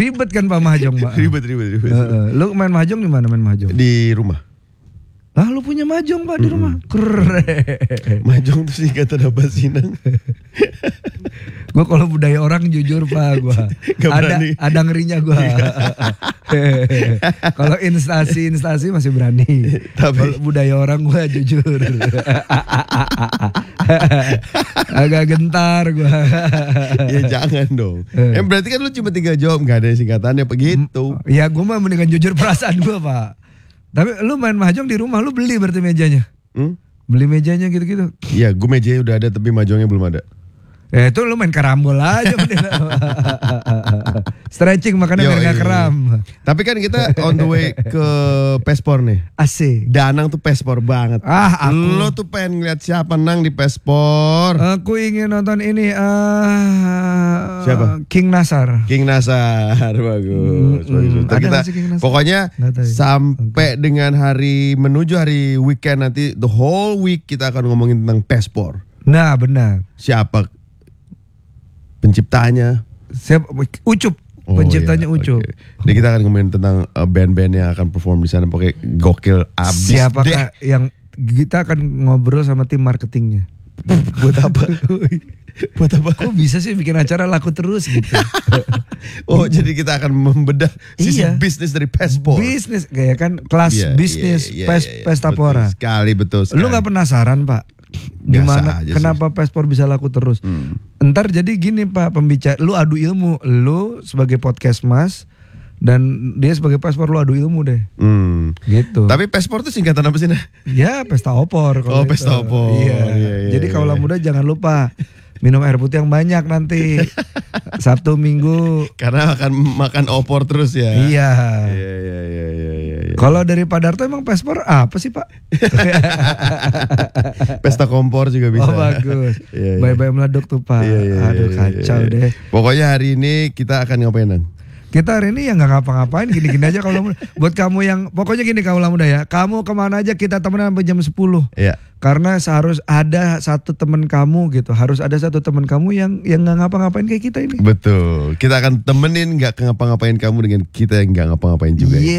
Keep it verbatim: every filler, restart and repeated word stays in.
Ribet kan Pak Mahjong, Pak. Ribet, ribet, ribet. Uh, uh. Lu main mahjong di mana main mahjong? Di rumah. Ah, lu punya mahjong Pak di rumah? Mm-hmm. Keren. Mahjong tuh singkatan apa sih, Nang? Gue kalau budaya orang jujur Pak, gue ada ada ngerinya gue. Kalau instansi-instansi masih berani. Tapi kalau budaya orang gue jujur. Agak gentar gue. Ya jangan dong. Eh berarti kan lu cuma tiga jawab, nggak ada singkatannya begitu. Ya gue mah mendingan jujur perasaan gue Pak. Tapi lu main mahjong di rumah, lu beli berarti mejanya? Hmm? Beli mejanya gitu-gitu? Iya, gue mejanya udah ada tapi mahjongnya belum ada. Ya itu lu main karambol aja. Stretching makanya biar gak keram. Tapi kan kita on the way ke Pespor nih. Asik. Danang tuh Pespor banget. Ah, aku. Lo tuh pengen ngeliat siapa Nang di Pespor? Aku ingin nonton ini. Uh, siapa? King Nasar. King Nasar, bagus. Mm, bagus. Mm, kita, pokoknya sampai okay. dengan hari menuju hari weekend nanti, the whole week kita akan ngomongin tentang Pespor. Nah benar. Siapa penciptanya? Siapa? Ucup. Oh, penciptanya iya, Ucup. Okay. Jadi kita akan ngomongin tentang uh, band-band yang akan perform di sana. Pokoknya gokil abis. Siapakah deh yang kita akan ngobrol sama tim marketingnya? Buat apa? Buat apa? Kok bisa sih bikin acara laku terus gitu? Oh jadi kita akan membedah sisi iya. bisnis dari Pespor. Bisnis kayak kan kelas yeah, bisnis yeah, yeah, Pes, yeah, yeah. Pestapora. Betul sekali, betul sekali. Lu gak penasaran Pak? Gimana kenapa Pespor bisa laku terus? Hmm. Entar jadi gini Pak pembicara, lu adu ilmu, lu sebagai podcast mas dan dia sebagai Pespor, lu adu ilmu deh. Hmm. Gitu. Tapi Pespor tuh singkatan apa sih nah? Ya pesta opor. Oh itu. Pesta opor. Iya. iya, iya jadi iya, kaulah iya. muda jangan lupa minum air putih yang banyak nanti Sabtu Minggu. Karena akan makan opor terus ya. Iya. Iya iya iya iya. Kalau dari Pak Darto emang Pespor apa sih Pak? Pesta kompor juga bisa. Oh bagus. Iya, iya. Bye-bye meleduk tuh Pak. Iya, iya, Aduh kacau iya, iya. deh. Pokoknya hari ini kita akan ngapain Nang? Kita hari ini ya nggak ngapa-ngapain, gini-gini aja kalau buat kamu yang pokoknya gini kaulah muda ya. Kamu kemana aja kita temenan sampai jam sepuluh. Iya. Karena seharus ada satu teman kamu gitu, harus ada satu teman kamu yang yang nggak ngapa-ngapain kayak kita ini. Betul. Kita akan temenin nggak ngapa-ngapain kamu dengan kita yang nggak ngapa-ngapain juga. Yeah.